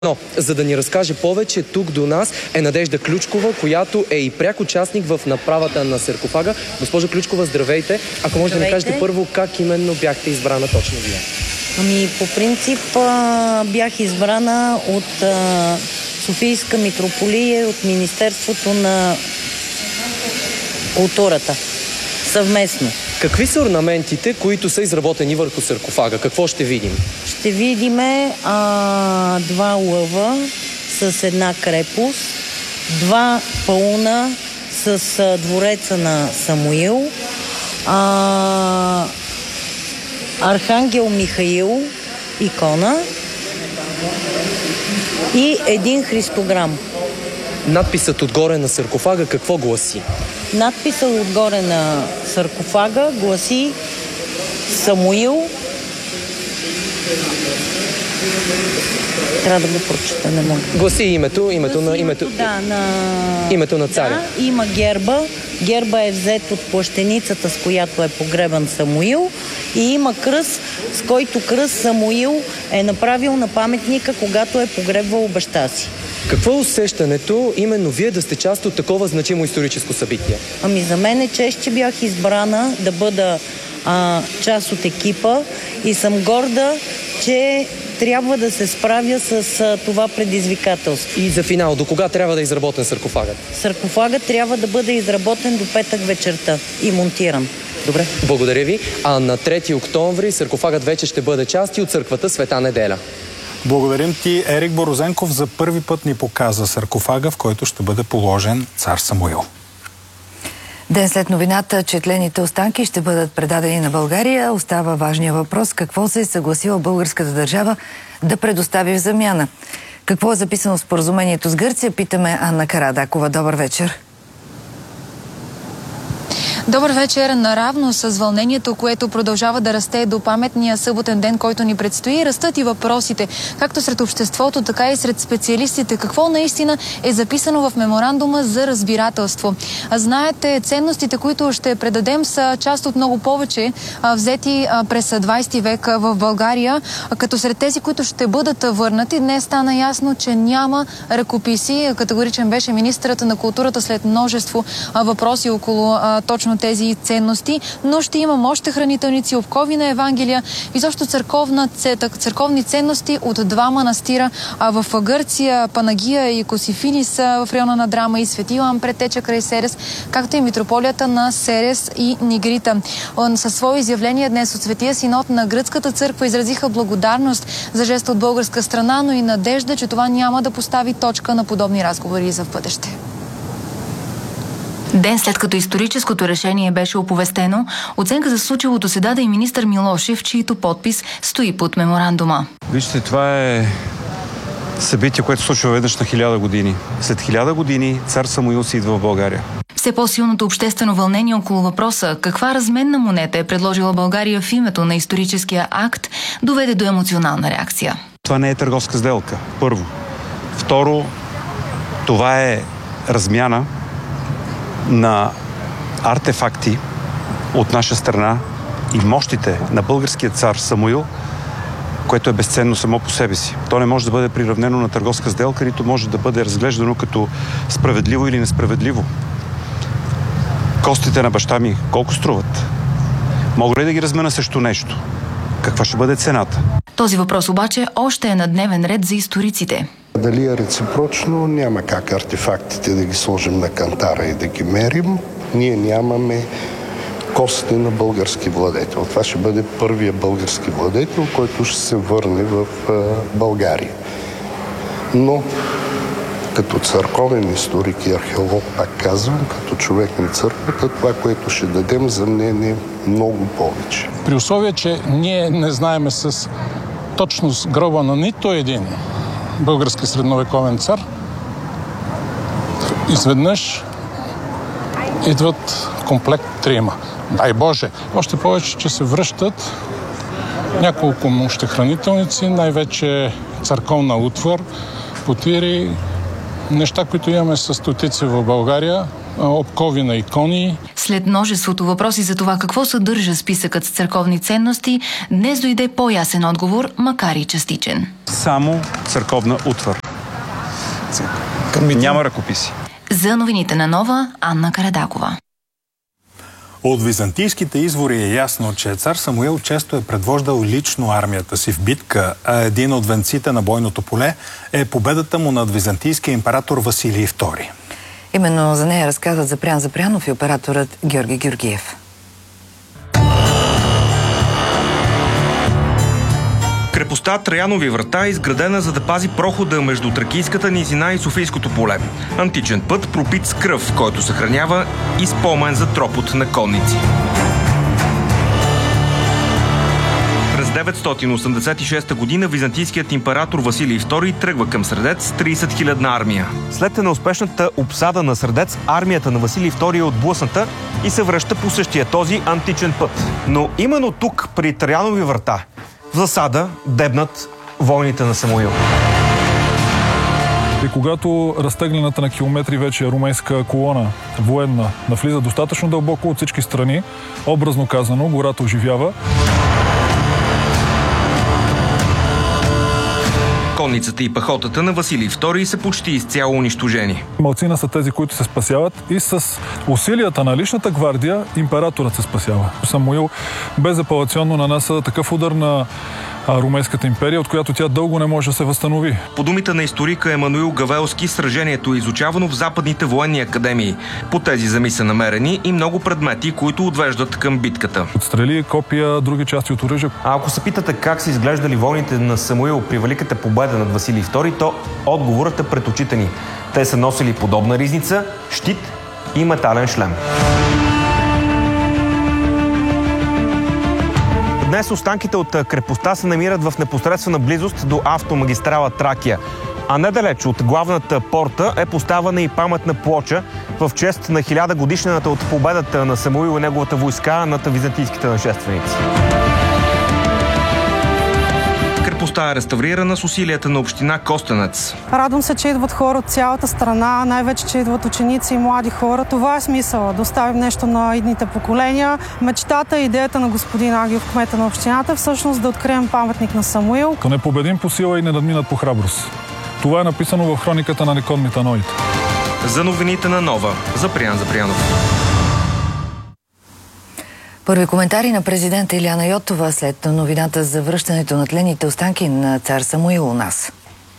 Но, за да ни разкаже повече, тук до нас е Надежда Ключкова, която е и пряк участник в направата на саркофага. Госпожо Ключкова, здравейте. Ако може да ни кажете първо как именно бяхте избрана точно вие? Ами, по принцип бях избрана от Софийска митрополия, от Министерството на културата. Съвместно. Какви са орнаментите, които са изработени върху саркофага? Какво ще видим? Ще видим два лъва с една крепост, два пауна с двореца на Самуил, Архангел Михаил, икона и един христограм. Надписът отгоре на саркофага какво гласи? Надписът отгоре на саркофага гласи Самуил. Трябва да го прочета, не мога. Гласи името на царя. Да, има герба. Герба е взет от плащеницата, с която е погребан Самуил, и има кръст, с който кръст Самуил е направил на паметника, когато е погребвал баща си. Какво е усещането именно вие да сте част от такова значимо историческо събитие? Ами за мен е чест, че бях избрана да бъда част от екипа и съм горда, че трябва да се справя с това предизвикателство. И за финал, до кога трябва да е изработен саркофагът? Саркофагът трябва да бъде изработен до петък вечерта и монтиран. Добре, благодаря ви. А на 3 октомври саркофагът вече ще бъде част и от църквата Света Неделя. Благодарим ти, Ерик Борозенков. За първи път ни показа саркофага, в който ще бъде положен цар Самуил. Ден след новината, че тлените останки ще бъдат предадени на България, остава важния въпрос: какво се е съгласила българската държава да предостави в замяна? Какво е записано в споразумението с Гърция? Питаме Анна Карадакова. Добър вечер. Добър вечер. Наравно с вълнението, което продължава да расте до паметния съботен ден, който ни предстои, растат и въпросите, както сред обществото, така и сред специалистите. Какво наистина е записано в меморандума за разбирателство? Знаете, ценностите, които ще предадем, са част от много повече, взети през 20 век в България, като сред тези, които ще бъдат върнати, днес стана ясно, че няма ръкописи. Категоричен беше министърът на културата след множество въпроси около точно тези ценности, но ще има още хранителници, обкови на Евангелия, изобщо църковни ценности от два манастира в Гърция, Панагия и Косифинис в района на Драма и Свети Йоан Предтеча край Серес, както и митрополията на Серес и Нигрита. Със свое изявление днес от Светия синод на Гръцката църква изразиха благодарност за жеста от българска страна, но и надежда, че това няма да постави точка на подобни разговори за в бъдеще. Ден след като историческото решение беше оповестено, оценка за случилото се даде и министър Милошев, чието подпис стои под меморандума. Вижте, това е събитие, което се случва веднъж на 1000 години. След 1000 години цар Самуил си идва в България. Все по-силното обществено вълнение около въпроса каква разменна монета е предложила България в името на историческия акт доведе до емоционална реакция. Това не е търговска сделка, първо. Второ, това е размяна на артефакти от наша страна и мощите на българския цар Самуил, което е безценно само по себе си. То не може да бъде приравнено на търговска сделка, нито може да бъде разглеждано като справедливо или несправедливо. Костите на баща ми колко струват? Мога ли да ги размена срещу нещо? Каква ще бъде цената? Този въпрос обаче още е на дневен ред за историците. Дали е реципрочно, няма как артефактите да ги сложим на кантара и да ги мерим. Ние нямаме кости на български владетел. Това ще бъде първия български владетел, който ще се върне в България. Но като църковен историк и археолог, пак казвам, като човек на църквата, това, което ще дадем, за мен е много повече. При условие, че ние не знаеме с точност гроба на нито един български средновековен цар, изведнъж идват комплект 3. Дай Боже! Още повече, че се връщат няколко мощехранителници, най-вече църковна утвар, потири, неща, които имаме с стотици в България, обкови на икони. След множеството въпроси за това какво съдържа списъкът с църковни ценности, днес дойде по-ясен отговор, макар и частичен. Само църковна утвар. Няма ръкописи. За новините на Нова, Анна Карадакова. От византийските извори е ясно, че цар Самуил често е предвождал лично армията си в битка, а един от венците на бойното поле е победата му над византийския император Василий II. Именно за нея разказват Запрян Запрянов и операторът Георги Георгиев. Крепостта Траянови врата е изградена, за да пази прохода между Тракийската низина и Софийското поле. Античен път, пропит с кръв, който съхранява и спомен за тропот на конници. През 986 година византийският император Василий II тръгва към Средец с 30 000 армия. След неуспешната обсада на Средец, армията на Василий II е отблъсната и се връща по същия този античен път. Но именно тук, при Траянови врата, в засада дебнат войните на Самуил. И когато разтеглената на километри вече румейска колона, военна, навлиза достатъчно дълбоко от всички страни, образно казано, гората оживява. Конницата и пехотата на Василий II са почти изцяло унищожени. Малцина са тези, които се спасяват, и с усилията на личната гвардия императорът се спасява. Самуил безапелационно нанася такъв удар на Румейската империя, от която тя дълго не може да се възстанови. По думите на историка Емануил Гавелски, сражението е изучавано в западните военни академии. По тези земи са намерени и много предмети, които отвеждат към битката. От стрели, копия, други части от оръжие. А ако се питате как са изглеждали войните на Самуил при великата победа над Василий II, то отговорът е пред очите ни. Те са носили подобна ризница, щит и метален шлем. Днес останките от крепостта се намират в непосредствена близост до автомагистрала Тракия. А недалеч от главната порта е поставена и паметна плоча в чест на 1000-годишнината от победата на Самуил и неговата войска над византийските нашественици. Крепостта е реставрирана с усилията на община Костенец. Радвам се, че идват хора от цялата страна, най-вече, че идват ученици и млади хора. Това е смисъл, да оставим нещо на идните поколения. Мечтата и идеята на господин Агиев, кмета на общината, всъщност да открием паметник на Самуил. Да не победим по сила и не надминат по храброст. Това е написано в хрониката на Никон Митаноид. За новините на Нова, Запрян Запрянов. Първи коментари на президента Илияна Йотова след новината за връщането на тлените останки на цар Самуил у нас.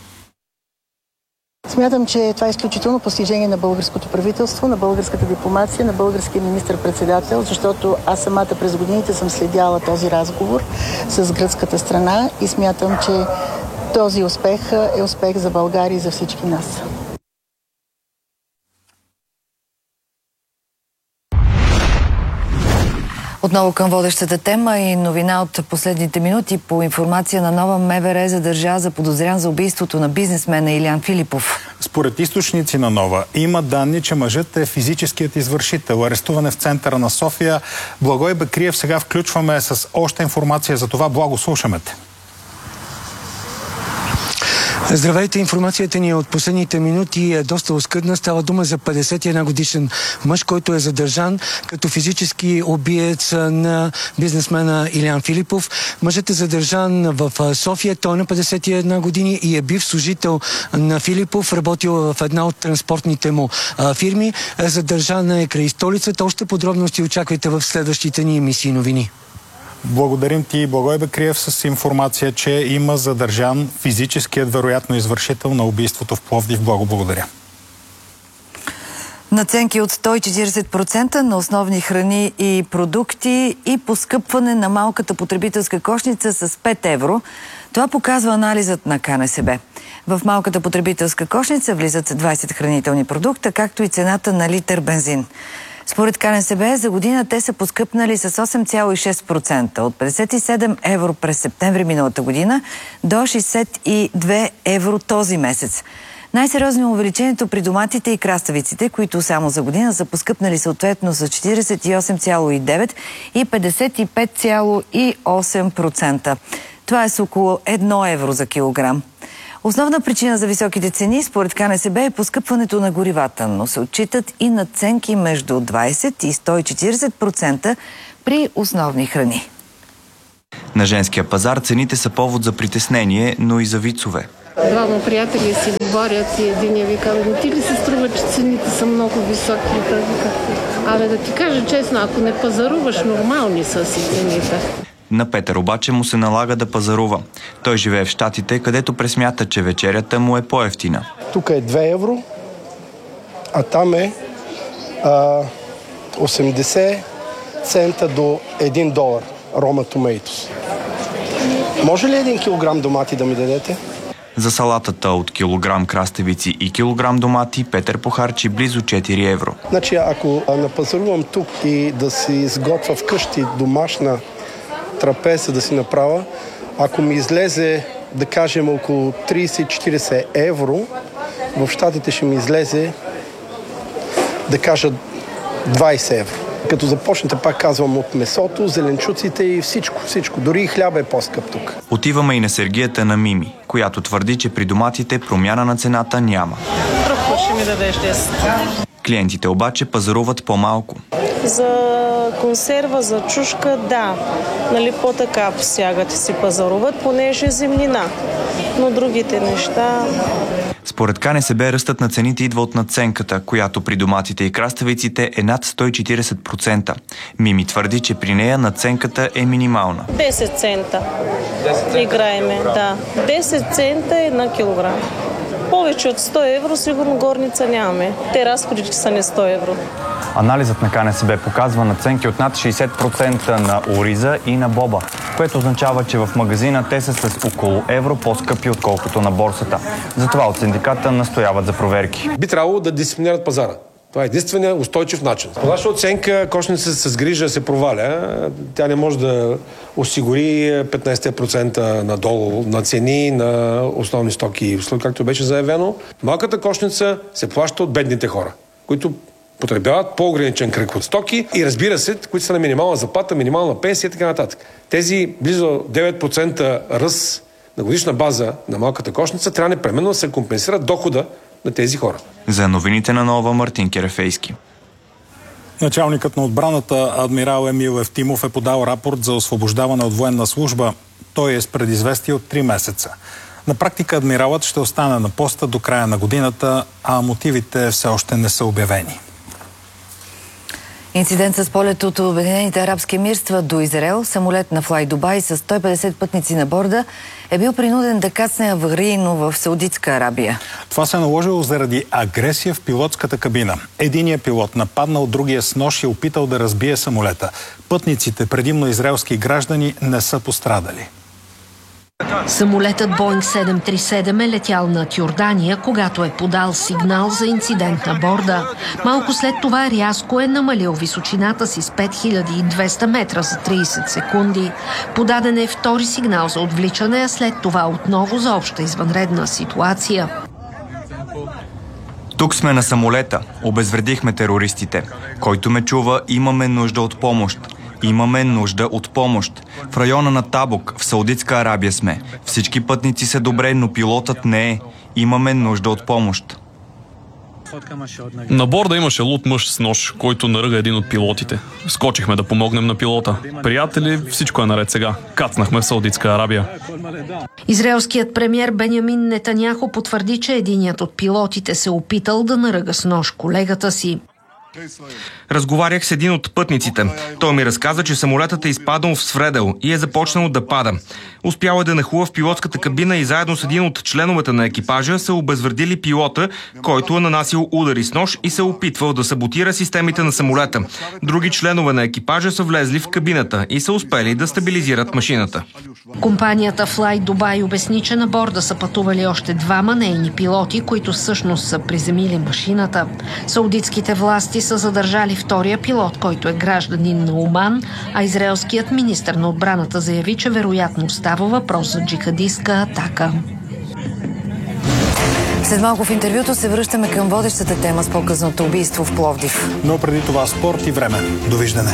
Смятам, че това е изключително постижение на българското правителство, на българската дипломация, на българския министър-председател, защото аз самата през годините съм следяла този разговор с гръцката страна и смятам, че този успех е успех за България и за всички нас. Отново към водещата тема и новина от последните минути. По информация на Нова, МВР задържа заподозрян за убийството на бизнесмена Илиян Филипов. Според източници на Нова, има данни, че мъжът е физическият извършител. Арестуван е в центъра на София. Благой Бекриев сега включваме с още информация за това. Благо, слушаме те. Здравейте, информацията ни от последните минути е доста оскъдна. Става дума за 51 годишен мъж, който е задържан като физически убиец на бизнесмена Илиян Филипов. Мъжът е задържан в София, той е на 51 години и е бив служител на Филипов, работил в една от транспортните му фирми. Задържан е край столицата. Още подробности очаквайте в следващите ни емисии новини. Благодарим ти, Благой Бекриев, с информация, че има задържан физическият вероятно извършител на убийството в Пловдив. Благо, благодаря. Наценки от 140% на основни храни и продукти и поскъпване на малката потребителска кошница с 5 евро. Това показва анализът на КНСБ. В малката потребителска кошница влизат 20 хранителни продукта, както и цената на литър бензин. Според КНСБ за година те са поскъпнали с 8,6%, от 57 евро през септември миналата година до 62 евро този месец. Най-сериозно е увеличението при доматите и краставиците, които само за година са поскъпнали съответно с 48,9% и 55,8%. Това е с около 1 евро за килограм. Основна причина за високите цени според КНСБ е поскъпването на горивата, но се отчитат и надценки между 20 и 140% при основни храни. На женския пазар цените са повод за притеснение, но и за вицове. Двама приятели си говорят и единия вика: но ти ли се струва, че цените са много високи? Абе, да ти кажа честно, ако не пазаруваш, нормални са си цените. На Петър обаче му се налага да пазарува. Той живее в Щатите, където пресмята, че вечерята му е по-евтина. Тук е 2 евро, а там е 80 цента до 1 долар Рома Tomatoes. Може ли 1 килограм домати да ми дадете? За салатата от килограм краставици и килограм домати Петър похарчи близо 4 евро. Значи, ако напазарувам тук и да си изготвя вкъщи домашна трапеза да си направя, ако ми излезе, да кажем, около 30-40 евро, в Щатите ще ми излезе, да кажа, 20 евро. Като започнете, пак казвам, от месото, зеленчуците и всичко. Дори и хляба е по-скъп тук. Отиваме и на сергията на Мими, която твърди, че при доматите промяна на цената няма. Друг път ще ми дадеш 10. Клиентите обаче пазаруват по-малко. За консерва, за чушка, да. Нали, по-така посягат и си пазаруват, понеже е зимнина. Но другите неща... Според КНСБ ръстът на цените идва от надценката, която при доматите и краставиците е над 140%. Мими твърди, че при нея надценката е минимална. 10 цента. Играеме, да. 10 цента е на килограм. Повече от 100 евро сигурно горница нямаме. Те разходите са не 100 евро. Анализът на КНСБ показва надценки от над 60% на ориза и на боба, което означава, че в магазина те са с около евро по-скъпи, отколкото на борсата. Затова от синдиката настояват за проверки. Би трябвало да дисциплинират пазара. Това е единственият устойчив начин. По наша оценка, кошница с грижа се проваля. Тя не може да осигури 15% надолу на цени на основни стоки, както беше заявено. Малката кошница се плаща от бедните хора, които потребяват по-ограничен кръг от стоки и, разбира се, които са на минимална заплата, минимална пенсия и така нататък. Тези близо 9% ръст на годишна база на малката кошница трябва непременно да се компенсира дохода на тези хора. За новините на Нова, Мартин Керафейски. Началникът на отбраната адмирал Емил Евтимов е подал рапорт за освобождаване от военна служба. Той е с предизвестие от 3 месеца. На практика адмиралът ще остане на поста до края на годината, а мотивите все още не са обявени. Инцидент с полет от Обединените арабски емирства до Израел, самолет на Fly Dubai с 150 пътници на борда, е бил принуден да кацне аварийно в Саудитска Арабия. Това се е наложило заради агресия в пилотската кабина. Единият пилот нападнал другия с нож и опитал да разбие самолета. Пътниците, предимно израелски граждани, не са пострадали. Самолетът Боинг 737 е летял над Йордания, когато е подал сигнал за инцидент на борда. Малко след това рязко е намалил височината си с 5200 метра за 30 секунди. Подаден е втори сигнал за отвличане, а след това отново за обща извънредна ситуация. Тук сме на самолета. Обезвредихме терористите. Който ме чува, имаме нужда от помощ. Имаме нужда от помощ. В района на Табук, в Саудитска Арабия сме. Всички пътници са добре, но пилотът не е. Имаме нужда от помощ. На борда имаше луд мъж с нож, който наръга един от пилотите. Скочихме да помогнем на пилота. Приятели, всичко е наред сега. Кацнахме в Саудитска Арабия. Израелският премиер Бенямин Нетаняху потвърди, че единият от пилотите се опитал да наръга с нож колегата си. Разговарях с един от пътниците. Той ми разказа, че самолетът е изпаднал в свредел и е започнал да пада. Успял е да нахлува в пилотската кабина и заедно с един от членовете на екипажа са обезвредили пилота, който е нанасил удари с нож и се опитвал да саботира системите на самолета. Други членове на екипажа са влезли в кабината и са успели да стабилизират машината. Компанията Fly Dubai обясни, че на борда са пътували още 2 нейни пилоти, които всъщност са приземили машината. Саудитските власти са задържали втория пилот, който е гражданин на Оман, а израелският министър на отбраната заяви, че вероятно става въпрос за джихадистка атака. След малко в интервюто се връщаме към водещата тема с по-късното убийство в Пловдив. Но преди това спорт и време. Довиждане.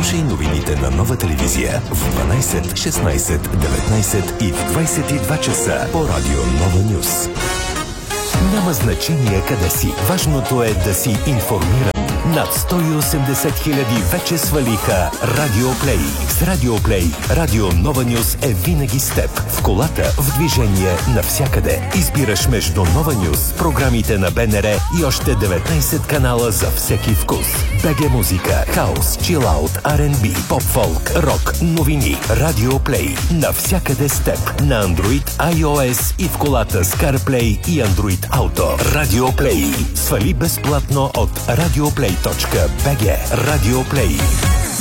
Слушай новините на Нова телевизия в 12, 16, 19 и в 22 часа по радио Нова Нюс. Няма значение къде си. Важното е да си информиран. Над 180 хиляди вече свалиха Радиоплей. С Радиоплей Радио Нова Нюс е винаги с теб. В колата, в движение, навсякъде. Избираш между Нова Нюс, програмите на БНР и още 19 канала за всеки вкус. БГ музика, хаус, чилаут, R&B, поп-фолк, рок, новини. Радиоплей. Навсякъде с теб. На Android, iOS и в колата с CarPlay и Android Auto. Радиоплей. Свали безплатно от radioplay.bg. Радиоплей.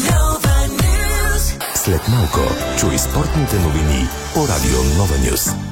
След малко чуй спортните новини по Радио Нова Нюс.